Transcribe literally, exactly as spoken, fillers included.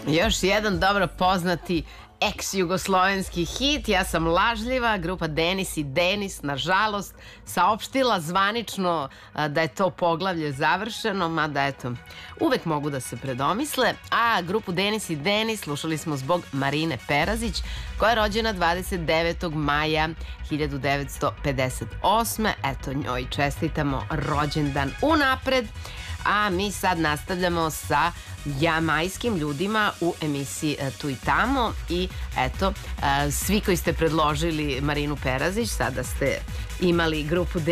Još jedan dobro poznati ex-jugoslovenski hit, Ja sam lažljiva, grupa Denis i Denis, nažalost, saopštila zvanično da je to poglavlje završeno, mada eto, uvek mogu da se predomisle, a grupu Denis i Denis slušali smo zbog Marine Perazić, koja je rođena dvadeset devetog maja hiljadu devetsto pedeset osme. Eto, njoj čestitamo rođendan unapred. A mi sad nastavljamo sa jamajskim ljudima u emisiji Tu i tamo. I eto, svi koji ste predložili Marinu Perazić, sada ste imali grupu